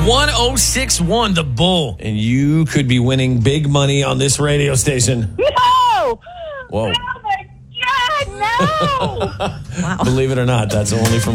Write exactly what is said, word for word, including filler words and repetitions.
one oh six point one, The Bull. And you could be winning big money on this radio station. No! Whoa. Oh, my God, no! Believe it or not, that's only from